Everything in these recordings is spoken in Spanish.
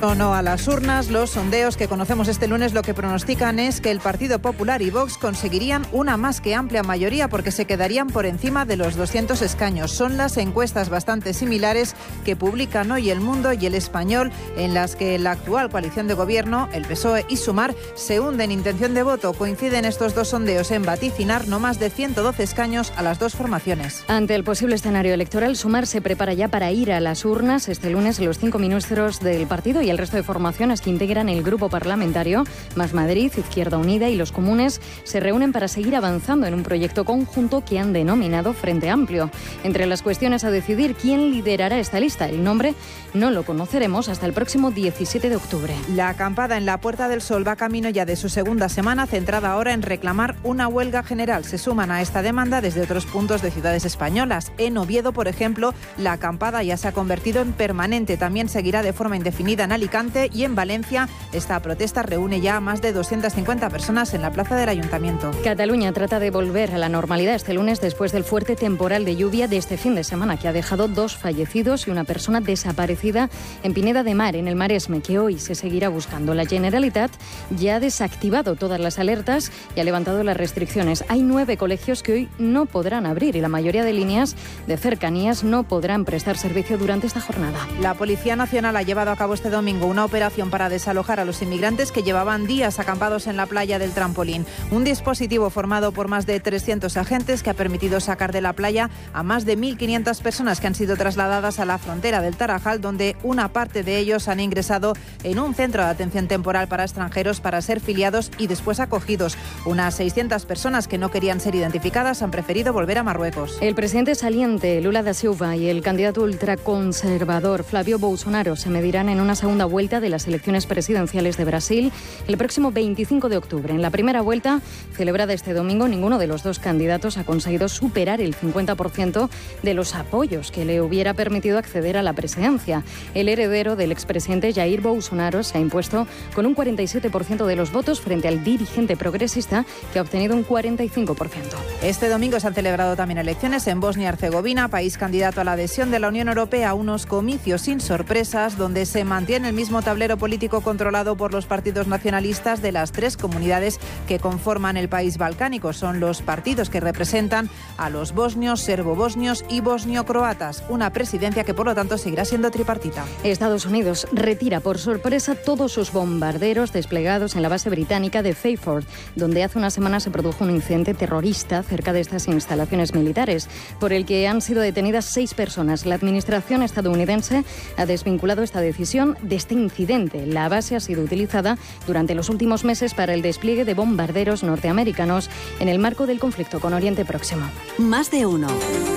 O no a las urnas, los sondeos que conocemos este lunes lo que pronostican es que el Partido Popular y Vox conseguirían una más que amplia mayoría porque se quedarían por encima de los 200 escaños. Son las encuestas bastante similares que publican hoy El Mundo y El Español, en las que la actual coalición de gobierno, el PSOE y Sumar, se hunde en intención de voto. Coinciden estos dos sondeos en vaticinar no más de 112 escaños a las dos formaciones. Ante el posible escenario electoral, Sumar se prepara ya para ir a las urnas este lunes. Los 5 ministros del partido y el resto de formaciones que integran el grupo parlamentario, Más Madrid, Izquierda Unida y los comunes, se reúnen para seguir avanzando en un proyecto conjunto que han denominado Frente Amplio. Entre las cuestiones a decidir quién liderará esta lista, el nombre no lo conoceremos hasta el próximo 17 de octubre. La acampada en la Puerta del Sol va camino ya de su segunda semana, centrada ahora en reclamar una huelga general. Se suman a esta demanda desde otros puntos de ciudades españolas. En Oviedo, por ejemplo, la acampada ya se ha convertido en permanente. También seguirá de forma indefinida en Alicante y en Valencia. Esta protesta reúne ya a más de 250 personas en la plaza del Ayuntamiento. Cataluña trata de volver a la normalidad este lunes después del fuerte temporal de lluvia de este fin de semana que ha dejado 2 fallecidos y una persona desaparecida en Pineda de Mar, en el Maresme, que hoy se seguirá buscando. La Generalitat ya ha desactivado todas las alertas y ha levantado las restricciones. Hay 9 colegios que hoy no podrán abrir y la mayoría de líneas de cercanías no podrán prestar servicio durante esta jornada. La Policía Nacional ha llevado a cabo este domingo una operación para desalojar a los inmigrantes que llevaban días acampados en la playa del Trampolín. Un dispositivo formado por más de 300 agentes que ha permitido sacar de la playa a más de 1.500 personas que han sido trasladadas a la frontera del Tarajal, donde una parte de ellos han ingresado en un centro de atención temporal para extranjeros para ser filiados y después acogidos. Unas 600 personas que no querían ser identificadas han preferido volver a Marruecos. El presidente saliente Lula da Silva y el candidato ultraconservador Flávio Bolsonaro se medirán en una segunda vuelta de las elecciones presidenciales de Brasil el próximo 25 de octubre. En la primera vuelta, celebrada este domingo, ninguno de los dos candidatos ha conseguido superar el 50% de los apoyos que le hubiera permitido acceder a la presidencia. El heredero del expresidente Jair Bolsonaro se ha impuesto con un 47% de los votos frente al dirigente progresista, que ha obtenido un 45%. Este domingo se han celebrado también elecciones en Bosnia y Herzegovina, país candidato a la adhesión de la Unión Europea, unos comicios sin sorpresas donde se mantiene el mismo tablero político controlado por los partidos nacionalistas de las 3 comunidades que conforman el país balcánico. Son los partidos que representan a los bosnios, serbobosnios y bosnio-croatas. Una presidencia que por lo tanto seguirá siendo tripartita. Estados Unidos retira por sorpresa todos sus bombarderos desplegados en la base británica de Fairford, donde hace una semana se produjo un incidente terrorista cerca de estas instalaciones militares, por el que han sido detenidas 6 personas. La administración estadounidense ha desvinculado esta decisión de este incidente. La base ha sido utilizada durante los últimos meses para el despliegue de bombarderos norteamericanos en el marco del conflicto con Oriente Próximo. Más de uno.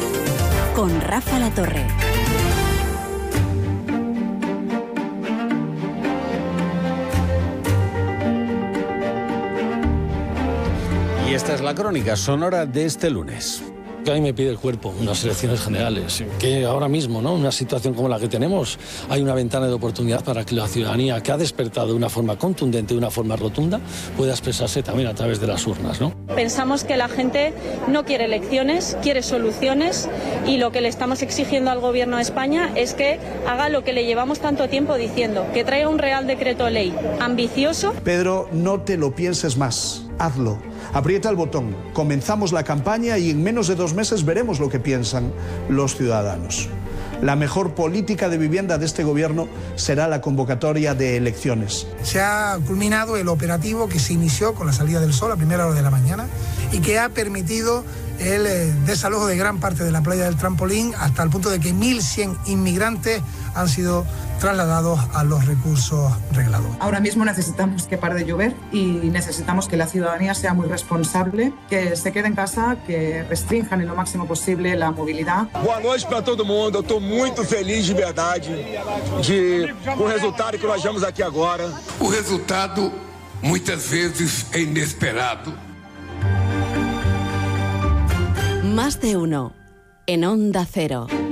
Con Rafa La Torre. Y esta es la crónica sonora de este lunes. Que a mí me pide el cuerpo, unas elecciones generales, que ahora mismo, ¿no?, una situación como la que tenemos, hay una ventana de oportunidad para que la ciudadanía, que ha despertado de una forma contundente, de una forma rotunda, pueda expresarse también a través de las urnas, ¿no? Pensamos que la gente no quiere elecciones, quiere soluciones, y lo que le estamos exigiendo al Gobierno de España es que haga lo que le llevamos tanto tiempo diciendo, que traiga un Real Decreto Ley ambicioso. Pedro, no te lo pienses más, hazlo. Aprieta el botón, comenzamos la campaña y en menos de 2 meses veremos lo que piensan los ciudadanos. La mejor política de vivienda de este gobierno será la convocatoria de elecciones. Se ha culminado el operativo que se inició con la salida del sol a primera hora de la mañana y que ha permitido el desalojo de gran parte de la playa del Trampolín hasta el punto de que 1.100 inmigrantes han sido trasladados a los recursos reglados. Ahora mismo necesitamos que pare de llover y necesitamos que la ciudadanía sea muy responsable, que se quede en casa, que restrinjan en lo máximo posible la movilidad. Boa noite para todo mundo. Eu estou muito feliz de verdade com o resultado que nós vemos aqui agora. O resultado muitas vezes é inesperado. Más de uno en Onda Cero.